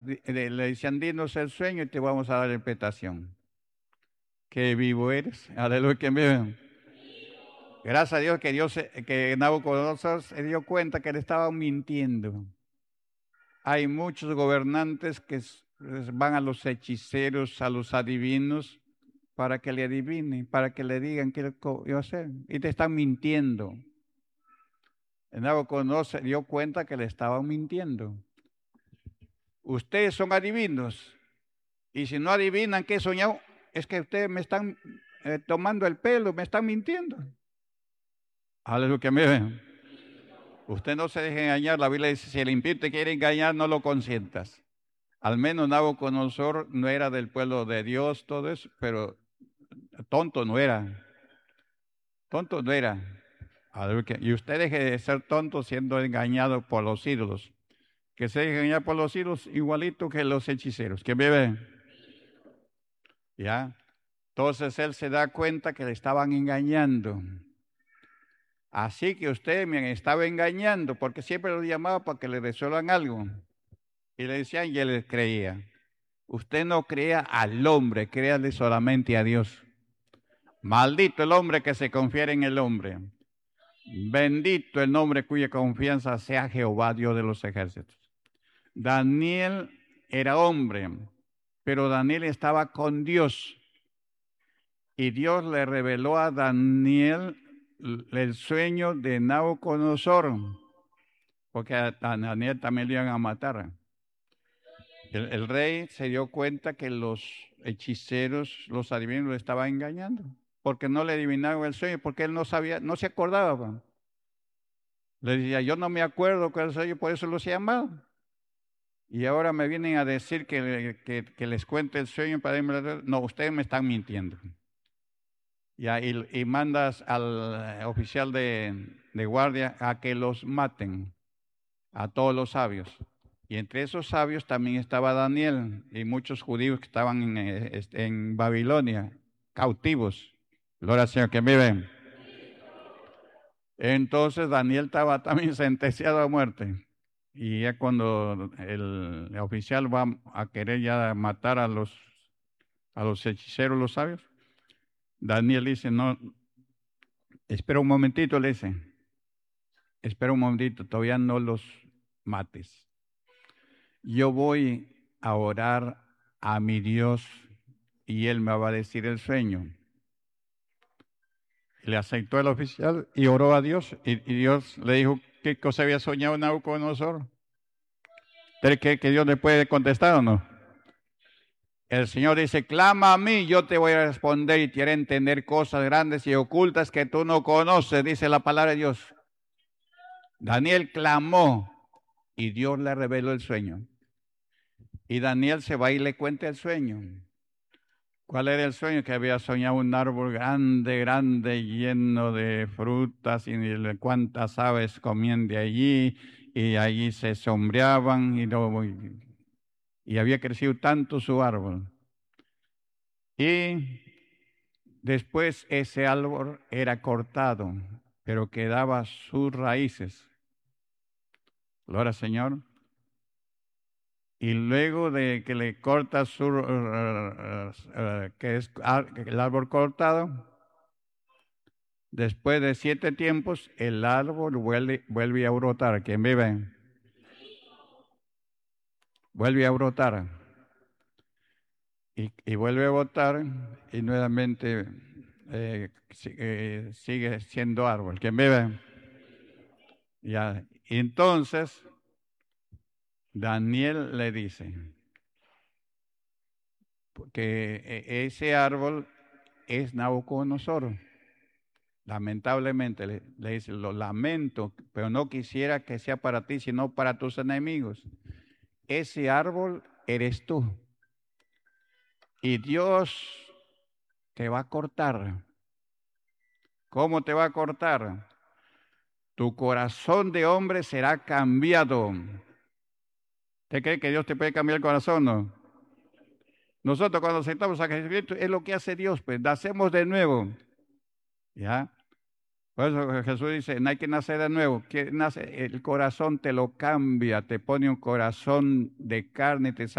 le decían, dinos el sueño y te vamos a dar la interpretación. Qué vivo eres, aleluya, que vive. Gracias a Dios que Nabucodonosor se dio cuenta que le estaban mintiendo. Hay muchos gobernantes que van a los hechiceros, a los adivinos, para que le adivinen, para que le digan qué iba a hacer. Y te están mintiendo. Nabucodonosor se dio cuenta que le estaban mintiendo. Ustedes son adivinos. Y si no adivinan qué he soñado, es que ustedes me están tomando el pelo, me están mintiendo. Aleluya, miren. Usted no se deje engañar. La Biblia dice, si el impío te quiere engañar, no lo consientas. Al menos Nabucodonosor no era del pueblo de Dios, todo eso, pero tonto no era. Tonto no era. Y usted deje de ser tonto siendo engañado por los ídolos. Que se deje engañar por los ídolos igualito que los hechiceros. ¿Quién me ve? ¿Ya? Entonces él se da cuenta que le estaban engañando. Así que usted me estaba engañando porque siempre lo llamaba para que le resuelvan algo. Y le decían y él les creía. Usted no crea al hombre, créale solamente a Dios. Maldito el hombre que se confiere en el hombre. Bendito el nombre cuya confianza sea Jehová, Dios de los ejércitos. Daniel era hombre, pero Daniel estaba con Dios. Y Dios le reveló a Daniel el sueño de Nabucodonosor, porque a Daniel también le iban a matar. El rey se dio cuenta que los hechiceros, los adivinos, lo estaban engañando, porque no le adivinaron el sueño, porque él no sabía, no se acordaba. Le decía, yo no me acuerdo cuál es el sueño, por eso los he llamado. Y ahora me vienen a decir que les cuente el sueño para irme. No, ustedes me están mintiendo. Y mandas al oficial de guardia a que los maten, a todos los sabios. Y entre esos sabios también estaba Daniel y muchos judíos que estaban en Babilonia, cautivos. Gloria al Señor, que viven. Entonces Daniel estaba también sentenciado a muerte. Y ya cuando el oficial va a querer ya matar a los hechiceros, los sabios, Daniel dice, no, espera un momentito, le dice, espera un momentito, todavía no los mates. Yo voy a orar a mi Dios y él me va a decir el sueño. Le aceptó el oficial y oró a Dios y Dios le dijo qué cosa había soñado Nabucodonosor. ¿Cree que Dios le puede contestar o no? El Señor dice, clama a mí, yo te voy a responder y te haré entender cosas grandes y ocultas que tú no conoces, dice la palabra de Dios. Daniel clamó y Dios le reveló el sueño. Y Daniel se va y le cuenta el sueño. ¿Cuál era el sueño? Que había soñado un árbol grande, grande, lleno de frutas y cuántas aves comían de allí y allí se sombreaban y había crecido tanto su árbol. Y después ese árbol era cortado, pero quedaba sus raíces. Gloria al Señor. Y luego de que le corta que es el árbol cortado, después de 7 tiempos, el árbol vuelve a brotar. ¿Quién vive? Vuelve a brotar. Y vuelve a brotar y nuevamente sigue siendo árbol. ¿Quién vive? Ya. Entonces, Daniel le dice que ese árbol es Nabucodonosor. Lamentablemente le dice, lo lamento, pero no quisiera que sea para ti, sino para tus enemigos. Ese árbol eres tú. Y Dios te va a cortar. ¿Cómo te va a cortar? Tu corazón de hombre será cambiado. ¿Usted cree que Dios te puede cambiar el corazón, no? Nosotros cuando aceptamos a Jesucristo es lo que hace Dios, pues nacemos de nuevo. ¿Ya? Por eso Jesús dice, no hay que nacer de nuevo. Que nace, el corazón te lo cambia, te pone un corazón de carne, te